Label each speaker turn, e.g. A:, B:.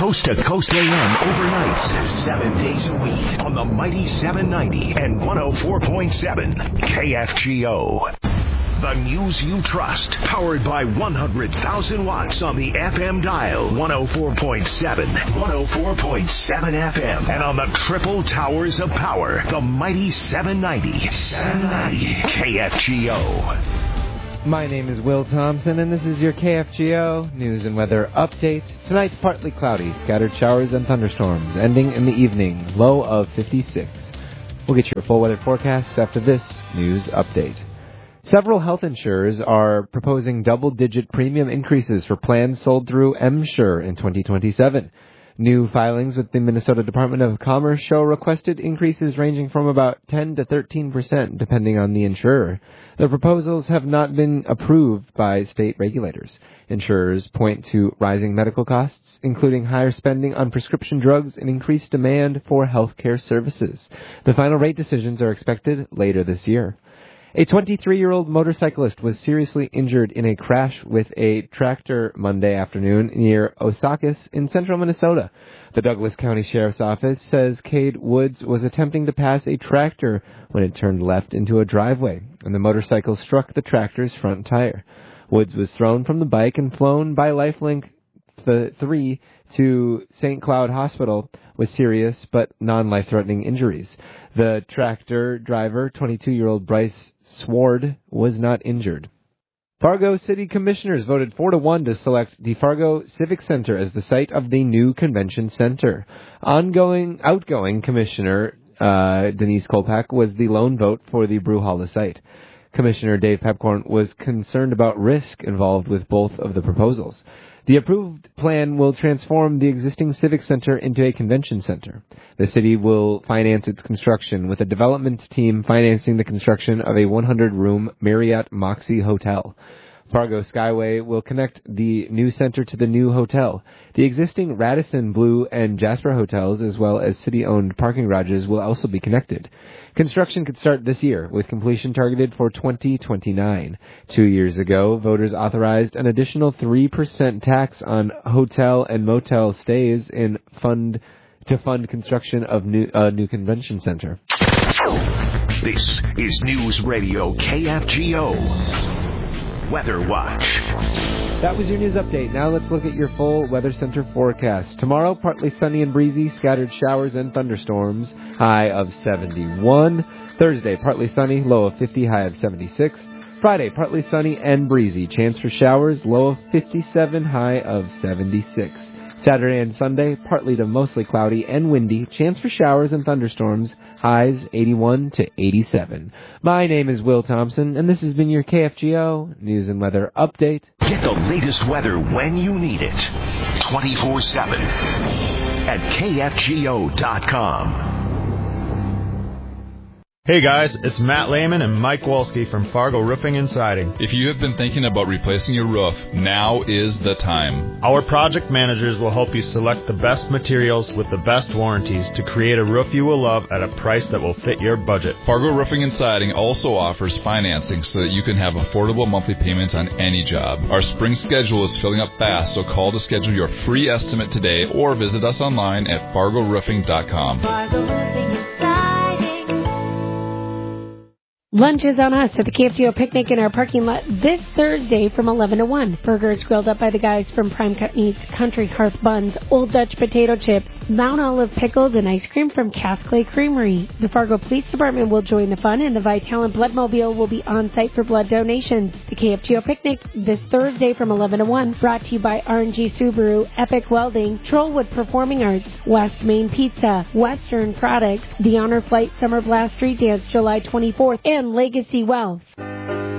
A: Coast to Coast AM overnights, 7 days a week on the mighty 790 and 104.7 KFGO. The news you trust, powered by 100,000 watts on the FM dial, 104.7, 104.7 FM, and on the triple towers of power, the mighty 790 KFGO.
B: My name is Will Thompson, and this is your KFGO News and Weather Update. Tonight, partly cloudy, scattered showers and thunderstorms, ending in the evening, low of 56. We'll get you a full weather forecast after this news update. Several health insurers are proposing double-digit premium increases for plans sold through MSure in 2027. New filings with the Minnesota Department of Commerce show requested increases ranging from about 10 to 13%, depending on the insurer. The proposals have not been approved by state regulators. Insurers point to rising medical costs, including higher spending on prescription drugs and increased demand for health care services. The final rate decisions are expected later this year. A 23-year-old motorcyclist was seriously injured in a crash with a tractor Monday afternoon near Osakis in central Minnesota. The Douglas County Sheriff's Office says Cade Woods was attempting to pass a tractor when it turned left into a driveway, and the motorcycle struck the tractor's front tire. Woods was thrown from the bike and flown by Lifelink 3 to St. Cloud Hospital with serious but non-life-threatening injuries. The tractor driver, 22-year-old Bryce Sward, was not injured. Fargo City Commissioners voted 4-1 to select the Fargo Civic Center as the site of the new convention center. Outgoing Commissioner Denise Kolpak was the lone vote for the Brewhalla site. Commissioner Dave Pepcorn was concerned about risk involved with both of the proposals. The approved plan will transform the existing Civic Center into a convention center. The city will finance its construction, with a development team financing the construction of a 100-room Marriott Moxie hotel. Fargo Skyway will connect the new center to the new hotel. The existing Radisson, Blue, and Jasper hotels, as well as city-owned parking garages, will also be connected. Construction could start this year, with completion targeted for 2029. 2 years ago, voters authorized an additional 3% tax on hotel and motel stays to fund construction of new convention center.
A: This is News Radio KFGO. Weather Watch.
B: That was your news update. Now let's look at your full Weather Center forecast. Tomorrow, partly sunny and breezy, scattered showers and thunderstorms, high of 71. Thursday, partly sunny, low of 50, high of 76. Friday, partly sunny and breezy, chance for showers, low of 57, high of 76. Saturday and Sunday, partly to mostly cloudy and windy, chance for showers and thunderstorms, highs 81 to 87. My name is Will Thompson, and this has been your KFGO News and Weather Update.
A: Get the latest weather when you need it, 24/7 at KFGO.com.
C: Hey guys, it's Matt Lehman and Mike Wolski from Fargo Roofing and Siding.
D: If you have been thinking about replacing your roof, now is the time.
C: Our project managers will help you select the best materials with the best warranties to create a roof you will love at a price that will fit your budget.
D: Fargo Roofing and Siding also offers financing so that you can have affordable monthly payments on any job. Our spring schedule is filling up fast, so call to schedule your free estimate today or visit us online at fargoroofing.com.
E: Fargo Roofing and Siding. Lunch is on us at the KFGO Picnic in our parking lot this Thursday from 11 to 1. Burgers grilled up by the guys from Prime Cut Meats, Country Hearth Buns, Old Dutch Potato Chips, Mount Olive Pickles, and ice cream from Cass Clay Creamery. The Fargo Police Department will join the fun, and the Vitalant Bloodmobile will be on site for blood donations. The KFGO Picnic this Thursday from 11 to 1, brought to you by R&G Subaru, Epic Welding, Trollwood Performing Arts, West Main Pizza, Western Products, the Honor Flight Summer Blast Street Dance July 24th, and Legacy Wealth.